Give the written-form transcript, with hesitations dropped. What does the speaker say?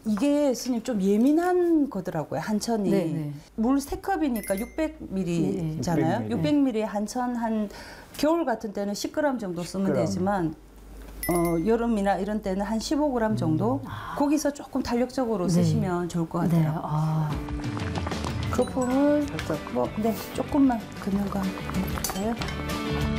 이게 스님 좀 예민한 거더라고요. 한천이. 네네. 물 3컵이니까 600ml잖아요. 600ml 한천 한 겨울 같은 때는 10g 정도 쓰면 10g. 되지만 여름이나 이런 때는 한 15g 정도 거기서 조금 탄력적으로 쓰시면 좋을 것 네. 같아요. 아. 거품을 조금만 긋는 거 한번 해볼까요?